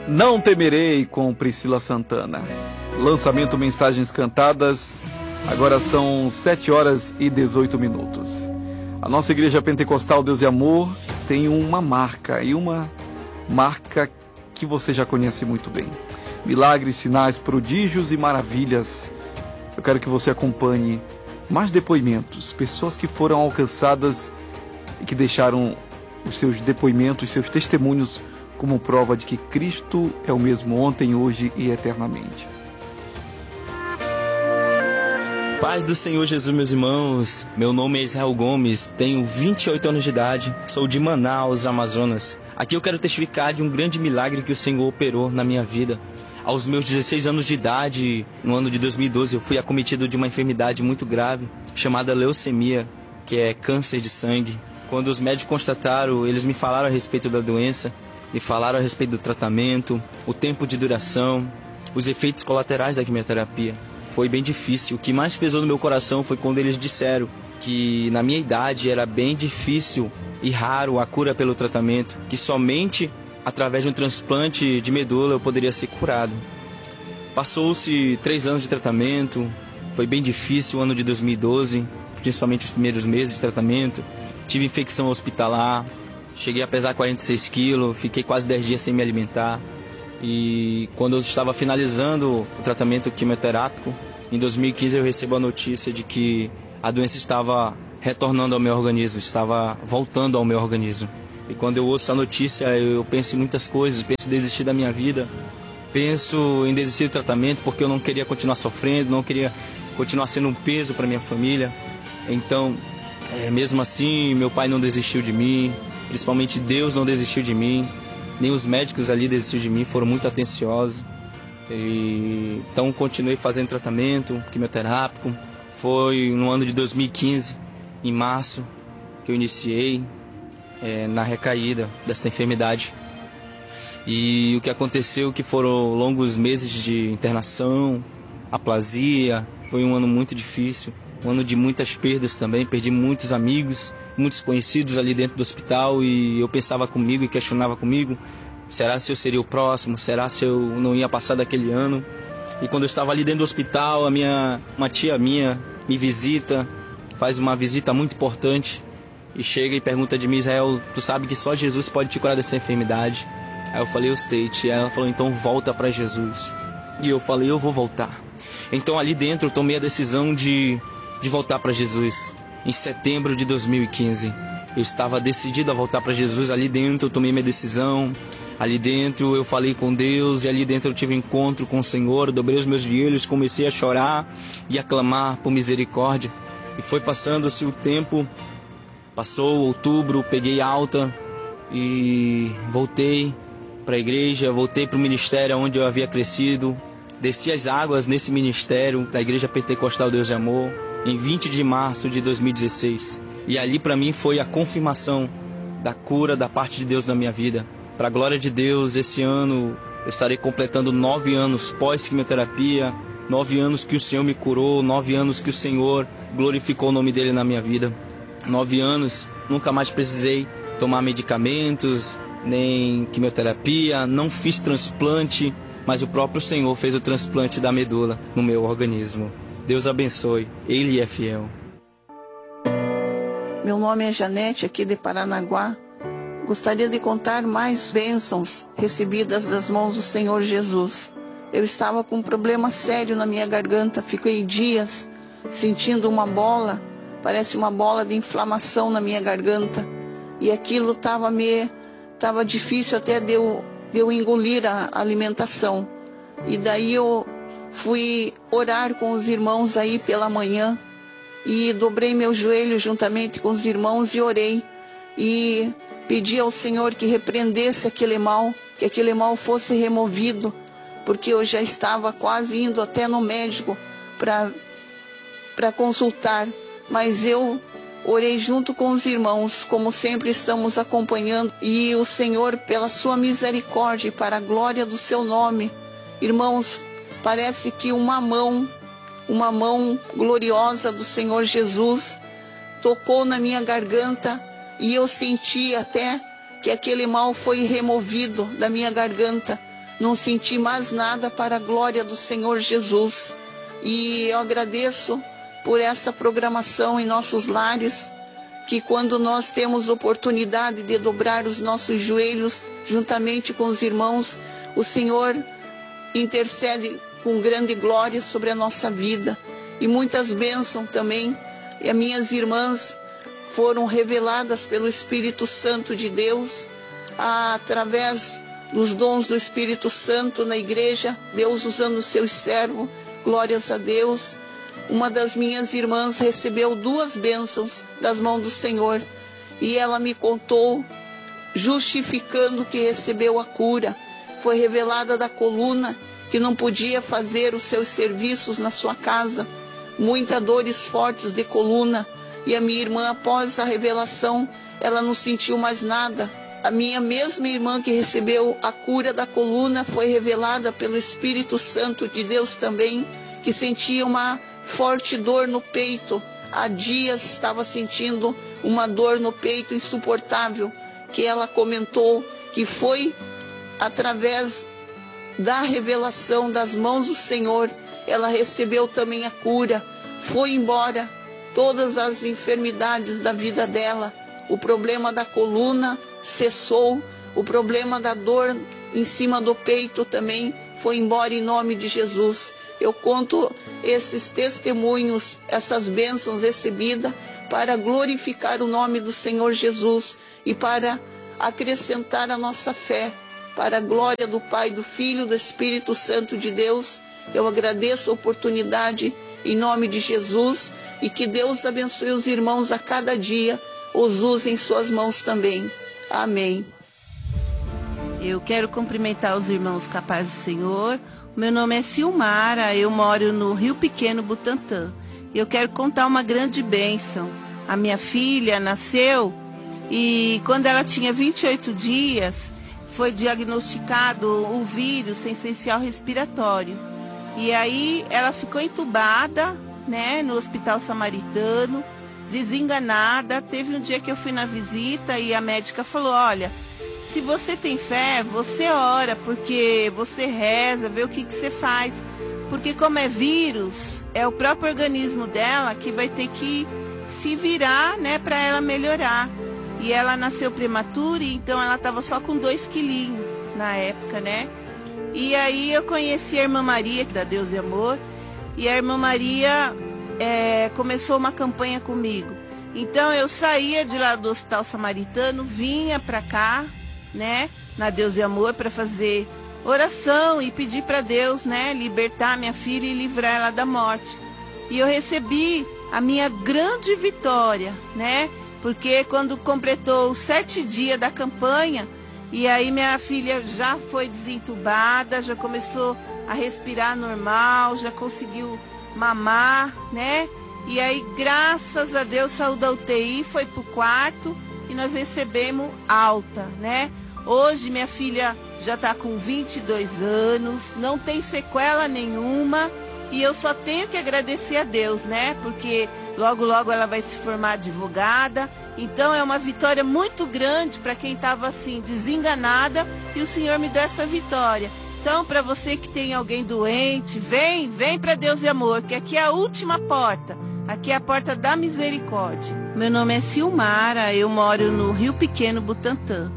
Não Temerei, com Priscila Santana. Lançamento Mensagens Cantadas. Agora são 7 horas e 18 minutos. A nossa Igreja Pentecostal Deus e Amor tem uma marca, e uma marca que você já conhece muito bem. Milagres, sinais, prodígios e maravilhas. Eu quero que você acompanhe mais depoimentos, pessoas que foram alcançadas e que deixaram os seus depoimentos, seus testemunhos como prova de que Cristo é o mesmo ontem, hoje e eternamente. Paz do Senhor Jesus, meus irmãos. Meu nome é Israel Gomes, tenho 28 anos de idade, sou de Manaus, Amazonas. Aqui eu quero testificar de um grande milagre que o Senhor operou na minha vida. Aos meus 16 anos de idade, no ano de 2012, eu fui acometido de uma enfermidade muito grave, chamada leucemia, que é câncer de sangue. Quando os médicos constataram, eles me falaram a respeito da doença, me falaram a respeito do tratamento, o tempo de duração, os efeitos colaterais da quimioterapia. Foi bem difícil. O que mais pesou no meu coração foi quando eles disseram que na minha idade era bem difícil e raro a cura pelo tratamento, que somente através de um transplante de medula eu poderia ser curado. Passou-se 3 anos de tratamento, foi bem difícil o ano de 2012, principalmente os primeiros meses de tratamento. Tive infecção hospitalar, cheguei a pesar 46 quilos, fiquei quase 10 dias sem me alimentar. E quando eu estava finalizando o tratamento quimioterápico, em 2015 eu recebo a notícia de que a doença estava retornando ao meu organismo, estava voltando ao meu organismo. E quando eu ouço a notícia, eu penso em muitas coisas, penso em desistir da minha vida, penso em desistir do tratamento porque eu não queria continuar sofrendo, não queria continuar sendo um peso para minha família. Então, mesmo assim, meu pai não desistiu de mim, principalmente Deus não desistiu de mim, nem os médicos ali desistiram de mim, foram muito atenciosos. Então continuei fazendo tratamento quimioterápico. Foi no ano de 2015, em março, que eu iniciei na recaída desta enfermidade. E o que aconteceu que foram longos meses de internação, aplasia. Foi um ano muito difícil, um ano de muitas perdas também. Perdi muitos amigos, muitos conhecidos ali dentro do hospital, e eu pensava comigo e questionava comigo: será se eu seria o próximo? Será se eu não ia passar daquele ano? E quando eu estava ali dentro do hospital, uma tia minha me visita, faz uma visita muito importante e chega e pergunta de mim: Israel, tu sabe que só Jesus pode te curar dessa enfermidade? Aí eu falei: eu sei, tia. Ela falou: então volta para Jesus. E eu falei: eu vou voltar. Então ali dentro eu tomei a decisão de voltar para Jesus. Em setembro de 2015 eu estava decidido a voltar para Jesus. Ali dentro eu tomei minha decisão. Ali dentro eu falei com Deus, e ali dentro eu tive um encontro com o Senhor. Eu dobrei os meus joelhos, comecei a chorar e a clamar por misericórdia. E foi passando-se o tempo, passou outubro, peguei alta e voltei para a igreja, voltei para o ministério onde eu havia crescido. Desci as águas nesse ministério da Igreja Pentecostal Deus e Amor em 20 de março de 2016. E ali para mim foi a confirmação da cura da parte de Deus na minha vida. Para a glória de Deus, esse ano eu estarei completando 9 anos pós-quimioterapia, 9 anos que o Senhor me curou, 9 anos que o Senhor glorificou o nome dele na minha vida. 9 anos, nunca mais precisei tomar medicamentos, nem quimioterapia, não fiz transplante, mas o próprio Senhor fez o transplante da medula no meu organismo. Deus abençoe, Ele é fiel. Meu nome é Janete, aqui de Paranaguá. Gostaria de contar mais bênçãos recebidas das mãos do Senhor Jesus. Eu estava com um problema sério na minha garganta, fiquei dias sentindo uma bola, parece uma bola de inflamação na minha garganta. E aquilo estava difícil até de eu engolir a alimentação. E daí eu fui orar com os irmãos aí pela manhã e dobrei meu joelho juntamente com os irmãos e orei. E pedi ao Senhor que repreendesse aquele mal, que aquele mal fosse removido, porque eu já estava quase indo até no médico para consultar, mas eu orei junto com os irmãos, como sempre estamos acompanhando, e o Senhor, pela sua misericórdia e para a glória do seu nome, irmãos, parece que uma mão gloriosa do Senhor Jesus tocou na minha garganta, e eu senti até que aquele mal foi removido da minha garganta. não senti mais nada para a glória do Senhor Jesus. E eu agradeço por essa programação em nossos lares, que quando nós temos oportunidade de dobrar os nossos joelhos juntamente com os irmãos, o Senhor intercede com grande glória sobre a nossa vida. E muitas bênçãos também. E as minhas irmãs foram reveladas pelo Espírito Santo de Deus, através dos dons do Espírito Santo na igreja, Deus usando os seus servos, glórias a Deus. Uma das minhas irmãs recebeu 2 bênçãos das mãos do Senhor, e ela me contou, justificando que recebeu a cura. Foi revelada da coluna, que não podia fazer os seus serviços na sua casa, muitas dores fortes de coluna, e a minha irmã, após a revelação, ela não sentiu mais nada. A minha mesma irmã que recebeu a cura da coluna foi revelada pelo Espírito Santo de Deus também, que sentia uma forte dor no peito. Há dias estava sentindo uma dor no peito insuportável, que ela comentou que foi através da revelação das mãos do Senhor. Ela recebeu também a cura, foi embora todas as enfermidades da vida dela. O problema da coluna cessou, o problema da dor em cima do peito também foi embora em nome de Jesus. Eu conto esses testemunhos, essas bênçãos recebidas para glorificar o nome do Senhor Jesus e para acrescentar a nossa fé, para a glória do Pai, do Filho e do Espírito Santo de Deus. Eu agradeço a oportunidade em nome de Jesus, e que Deus abençoe os irmãos a cada dia, os use em suas mãos também. Amém. Eu quero cumprimentar os irmãos com a paz do Senhor. Meu nome é Silmara, eu moro no Rio Pequeno, Butantã. Eu quero contar uma grande bênção. A minha filha nasceu e quando ela tinha 28 dias, foi diagnosticado o vírus essencial respiratório. E aí ela ficou entubada, né, no Hospital Samaritano, desenganada. Teve um dia que eu fui na visita e a médica falou, olha, se você tem fé, você ora, porque você reza, vê o que você faz. Porque como é vírus, é o próprio organismo dela que vai ter que se virar, né, para ela melhorar. E ela nasceu prematura, então ela estava só com 2 quilinhos na época, né? E aí eu conheci a irmã Maria, que da Deus e Amor, e a irmã Maria começou uma campanha comigo. Então eu saía de lá do Hospital Samaritano, vinha para cá, né, na Deus e Amor, para fazer oração e pedir para Deus, né, libertar minha filha e livrar ela da morte. E eu recebi a minha grande vitória, né, porque quando completou os 7 dias da campanha, e aí minha filha já foi desentubada, já começou a respirar normal, já conseguiu mamar, né? E aí, graças a Deus, saiu da UTI, foi pro quarto e nós recebemos alta, né? Hoje minha filha já está com 22 anos, não tem sequela nenhuma e eu só tenho que agradecer a Deus, né? Porque logo, logo ela vai se formar advogada. Então é uma vitória muito grande para quem estava assim, desenganada, e o Senhor me deu essa vitória. Então, para você que tem alguém doente, vem para Deus e Amor, que aqui é a última porta. Aqui é a porta da misericórdia. Meu nome é Silmara, eu moro no Rio Pequeno, Butantã.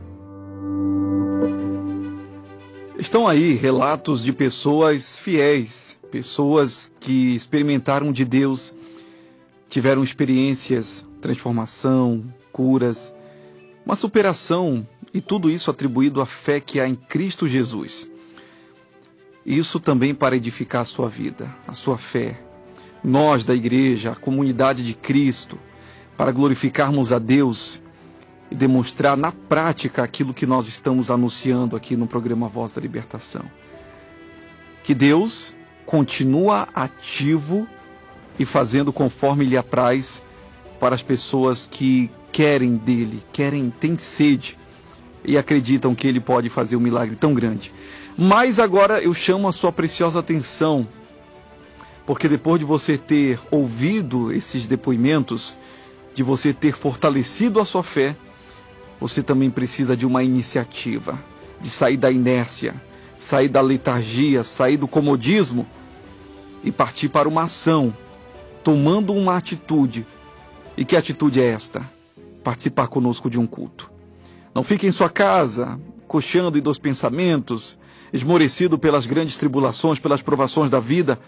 Estão aí relatos de pessoas fiéis, pessoas que experimentaram de Deus, tiveram experiências, transformação, curas, uma superação, e tudo isso atribuído à fé que há em Cristo Jesus. Isso também para edificar a sua vida, a sua fé. Nós da igreja, a comunidade de Cristo, para glorificarmos a Deus e demonstrar na prática aquilo que nós estamos anunciando aqui no programa Voz da Libertação. Que Deus continua ativo e fazendo conforme lhe apraz para as pessoas que querem dele, têm sede e acreditam que ele pode fazer um milagre tão grande. Mas agora eu chamo a sua preciosa atenção, porque depois de você ter ouvido esses depoimentos, de você ter fortalecido a sua fé, você também precisa de uma iniciativa, de sair da inércia, sair da letargia, sair do comodismo e partir para uma ação, tomando uma atitude. E que atitude é esta? Participar conosco de um culto. Não fique em sua casa, cocheando em dos pensamentos, esmorecido pelas grandes tribulações, pelas provações da vida.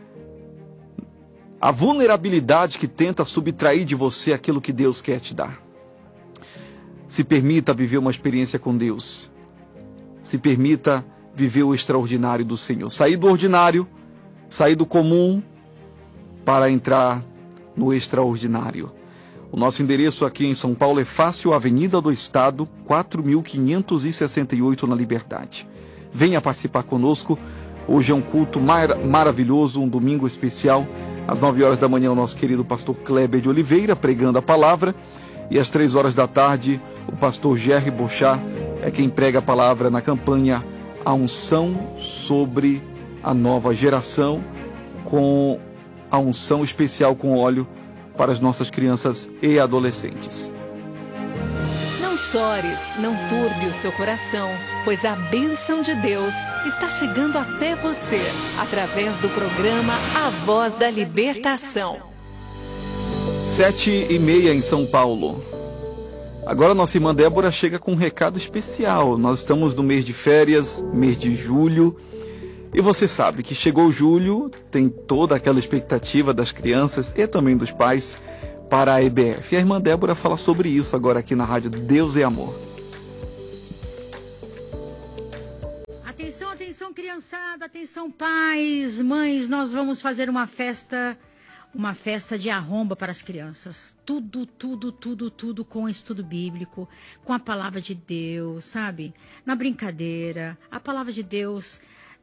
A vulnerabilidade que tenta subtrair de você aquilo que Deus quer te dar. Se permita viver uma experiência com Deus. Se permita viver o extraordinário do Senhor. Sair do ordinário, sair do comum, para entrar no extraordinário. O nosso endereço aqui em São Paulo é fácil, Avenida do Estado, 4.568 na Liberdade. Venha participar conosco. Hoje é um culto maravilhoso, um domingo especial. Às 9 horas da manhã, o nosso querido pastor Kleber de Oliveira pregando a palavra. E às 3 horas da tarde, o pastor Jerry Bochá é quem prega a palavra na campanha A Unção sobre a Nova Geração, com a unção especial com óleo para as nossas crianças e adolescentes. Não chores, não turbe o seu coração, pois a bênção de Deus está chegando até você, através do programa A Voz da Libertação. 7h30 em São Paulo. Agora nossa irmã Débora chega com um recado especial. Nós estamos no mês de férias, mês de julho. E você sabe que chegou julho, tem toda aquela expectativa das crianças e também dos pais para a EBF. E a irmã Débora fala sobre isso agora aqui na rádio Deus é Amor. Atenção, atenção criançada, atenção pais, mães, nós vamos fazer uma festa de arromba para as crianças. Tudo com estudo bíblico, com a palavra de Deus, sabe? Na brincadeira, a palavra de Deus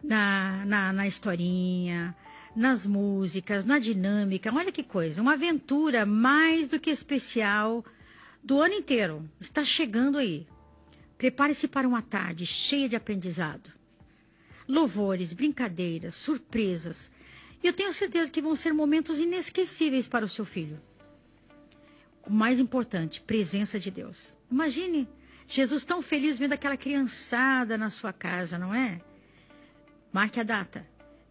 na historinha, nas músicas, na dinâmica. Olha que coisa, uma aventura mais do que especial do ano inteiro. Está chegando aí. Prepare-se para uma tarde cheia de aprendizado. Louvores, brincadeiras, surpresas. E eu tenho certeza que vão ser momentos inesquecíveis para o seu filho. O mais importante, presença de Deus. Imagine Jesus tão feliz vendo aquela criançada na sua casa, não é? Marque a data,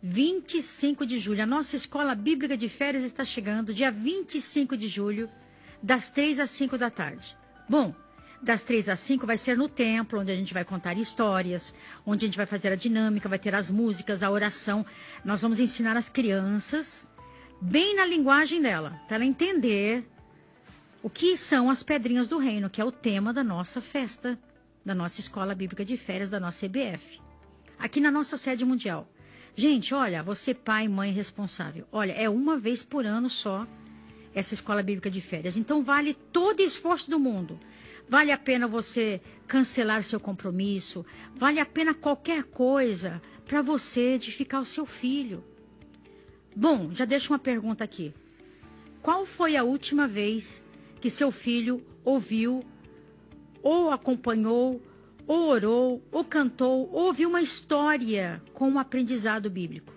25 de julho. A nossa escola bíblica de férias está chegando, dia 25 de julho, das 3 às 5 da tarde. Bom, das 3 às 5 vai ser no templo, onde a gente vai contar histórias, onde a gente vai fazer a dinâmica, vai ter as músicas, a oração. Nós vamos ensinar as crianças, bem na linguagem dela, para ela entender o que são as pedrinhas do reino, que é o tema da nossa festa, da nossa escola bíblica de férias, da nossa EBF. Aqui na nossa sede mundial. Gente, olha, você pai, mãe responsável. Olha, é uma vez por ano só essa escola bíblica de férias. Então vale todo esforço do mundo. Vale a pena você cancelar seu compromisso. Vale a pena qualquer coisa para você edificar o seu filho. Bom, já deixo uma pergunta aqui. Qual foi a última vez que seu filho ouviu, ou acompanhou, ou orou, ou cantou, ou ouviu uma história com um aprendizado bíblico?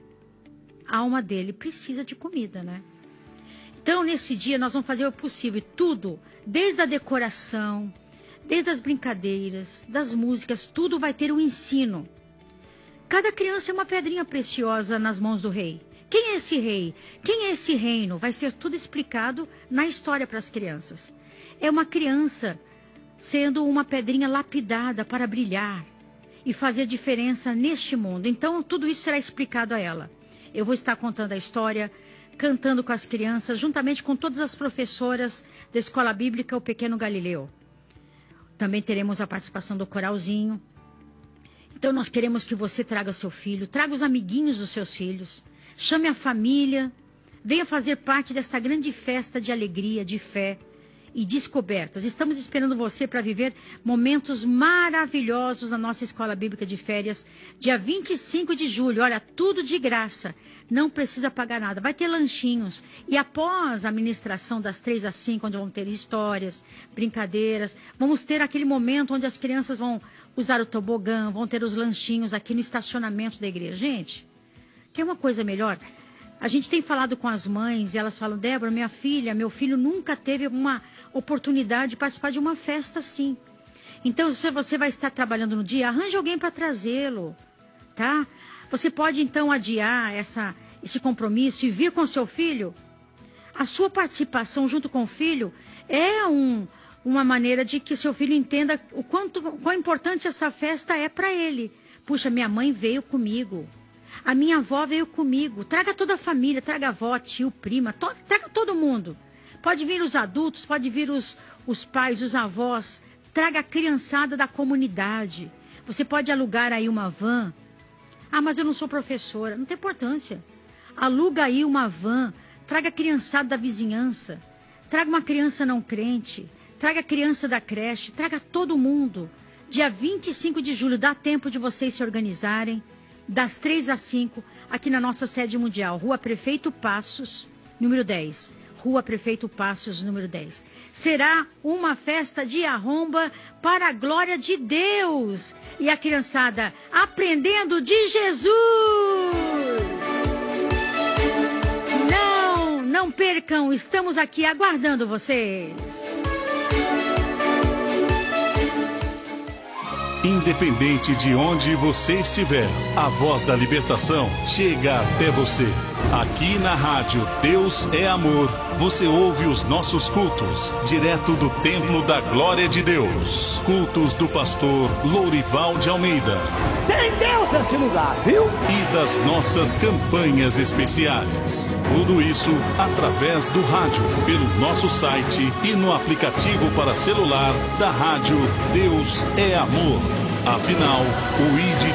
A alma dele precisa de comida, né? Então, nesse dia, nós vamos fazer o possível, tudo, desde a decoração, desde as brincadeiras, das músicas, tudo vai ter um ensino. Cada criança é uma pedrinha preciosa nas mãos do rei. Quem é esse rei? Quem é esse reino? Vai ser tudo explicado na história para as crianças. É uma criança sendo uma pedrinha lapidada para brilhar e fazer diferença neste mundo. Então, tudo isso será explicado a ela. Eu vou estar contando a história, cantando com as crianças, juntamente com todas as professoras da Escola Bíblica O Pequeno Galileu. Também teremos a participação do coralzinho. Então, nós queremos que você traga seu filho, traga os amiguinhos dos seus filhos, chame a família, venha fazer parte desta grande festa de alegria, de fé e descobertas. Estamos esperando você para viver momentos maravilhosos na nossa Escola Bíblica de Férias, dia 25 de julho. Olha, tudo de graça, não precisa pagar nada. Vai ter lanchinhos. E após a ministração das 3 às 5, onde vão ter histórias, brincadeiras, vamos ter aquele momento onde as crianças vão usar o tobogã, vão ter os lanchinhos aqui no estacionamento da igreja. Gente, quer uma coisa melhor? A gente tem falado com as mães e elas falam: Débora, minha filha, meu filho nunca teve uma oportunidade de participar de uma festa assim. Então, se você vai estar trabalhando no dia, arranje alguém para trazê-lo. tá? Você pode, então, adiar esse compromisso e vir com seu filho. A sua participação junto com o filho é uma maneira de que seu filho entenda quão importante essa festa é para ele. Puxa, minha mãe veio comigo. A minha avó veio comigo. Traga toda a família, traga avó, tio, prima, traga todo mundo. Pode vir os adultos, pode vir os pais, os avós. Traga a criançada da comunidade. Você pode alugar aí uma van. Ah, mas eu não sou professora. Não tem importância. Aluga aí uma van. Traga a criançada da vizinhança. Traga uma criança não crente. Traga a criança da creche. Traga todo mundo. Dia 25 de julho, dá tempo de vocês se organizarem. Das 3 às 5, aqui na nossa sede mundial. Rua Prefeito Passos, número 10. Rua Prefeito Passos, número 10. Será uma festa de arromba para a glória de Deus. E a criançada aprendendo de Jesus. Não percam, estamos aqui aguardando vocês. Independente de onde você estiver, a Voz da Libertação chega até você. Aqui na rádio Deus é Amor, você ouve os nossos cultos, direto do Templo da Glória de Deus. Cultos do pastor Lourival de Almeida. Tem Deus nesse lugar, viu? E das nossas campanhas especiais. Tudo isso através do rádio, pelo nosso site e no aplicativo para celular da rádio Deus é Amor. Afinal, o ID